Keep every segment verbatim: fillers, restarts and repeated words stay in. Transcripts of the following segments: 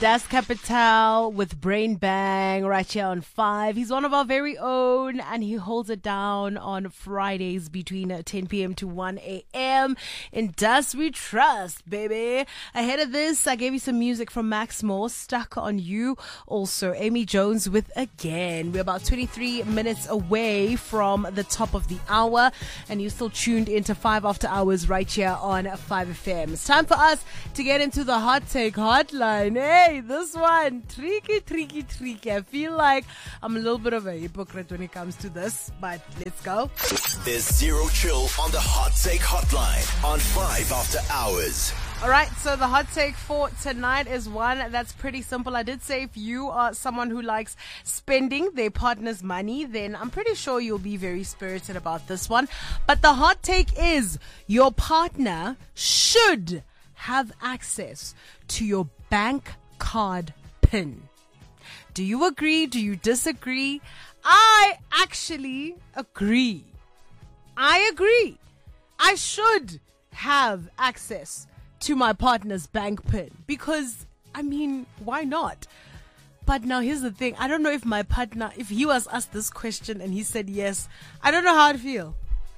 Das Capital with Brain Bang right here on five. He's one of our very own and he holds it down on Fridays between ten p.m. to one a.m. in Das We Trust, baby. Ahead of this, I gave you some music from Max Moore, Stuck on You. Also, Amy Jones with Again. We're about twenty-three minutes away from the top of the hour and you're still tuned into five After Hours right here on five F M. It's time for us to get into the Hot Take Hotline. Hey, this one, tricky, tricky, tricky. I feel like I'm a little bit of a hypocrite when it comes to this, but let's go. There's zero chill on the Hot Take Hotline on five After Hours. All right, so the hot take for tonight is one that's pretty simple. I did say if you are someone who likes spending their partner's money, then I'm pretty sure you'll be very spirited about this one. But the hot take is your partner should have access to your bank card PIN. Do you agree? Do you disagree? I actually agree. I agree. I should have access to my partner's bank PIN because, I mean, why not? But now here's the thing. I don't know if my partner, if he was asked this question and he said yes, I don't know how I'd feel.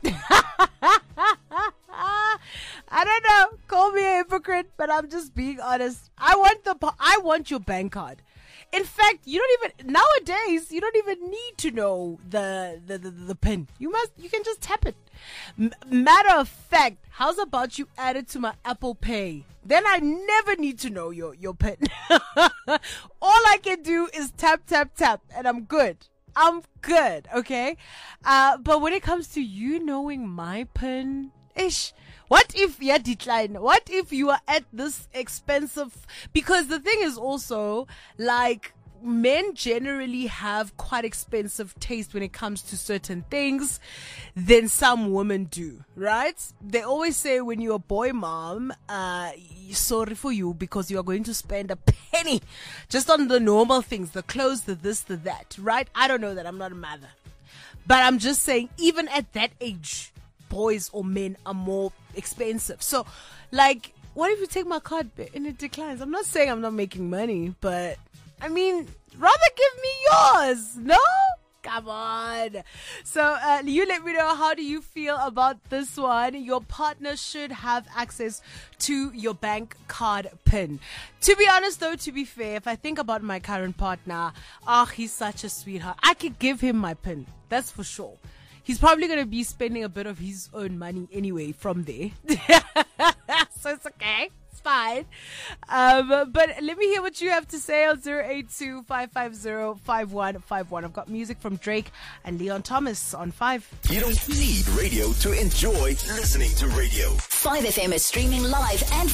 I don't know. Call me a hypocrite, but I'm just being honest. I want the, I want your bank card. In fact, you don't even, nowadays, you don't even need to know the, the, the, the PIN. You must, you can just tap it. M- matter of fact, how's about you add it to my Apple Pay? Then I never need to know your, your PIN. All I can do is tap, tap, tap, and I'm good. I'm good, okay? Uh, but when it comes to you knowing my PIN, ish, what if you decline? What if you are at this expensive? Because the thing is also, like, men generally have quite expensive taste when it comes to certain things than some women do, right? They always say when you're a boy mom, uh, sorry for you because you are going to spend a penny just on the normal things, the clothes, the this, the that, right? I don't know that. I'm not a mother. But I'm just saying, even at that age, boys or men are more expensive. So, like, what if you take my card and it declines? I'm not saying I'm not making money, but I mean, rather give me yours. No? Come on. So, uh, you let me know, how do you feel about this one? Your partner should have access to your bank card PIN. To be honest, though, to be fair, if I think about my current partner, oh, he's such a sweetheart. I could give him my PIN. That's for sure. He's probably going to be spending a bit of his own money anyway from there. So it's okay. It's fine. Um, but let me hear what you have to say on zero eight two, five five zero, five one five one. I've got music from Drake and Leon Thomas on five. You don't need radio to enjoy listening to radio. five F M is streaming live and